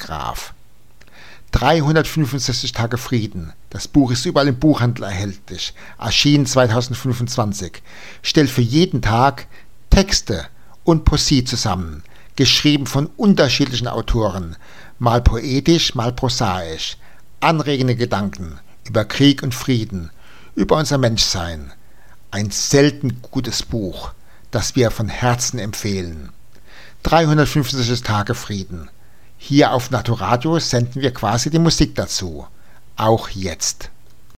traf. 365 Tage Frieden, das Buch ist überall im Buchhandel erhältlich, erschienen 2025, stellt für jeden Tag Texte und Poesie zusammen, geschrieben von unterschiedlichen Autoren, mal poetisch, mal prosaisch, anregende Gedanken über Krieg und Frieden, über unser Menschsein. Ein selten gutes Buch, das wir von Herzen empfehlen. 365 Tage Frieden. Hier auf Naturadio senden wir quasi die Musik dazu. Auch jetzt.